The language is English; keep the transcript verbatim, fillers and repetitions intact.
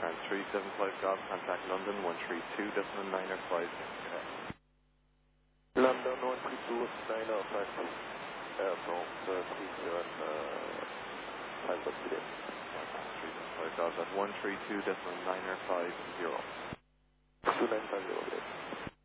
France three seven five Golf, contact London one three two decimal nine or five. London one three two nine or five. Air France uh, three seven five dot three seven five Golf at one three two decimal nine or five zero. two nine five zero.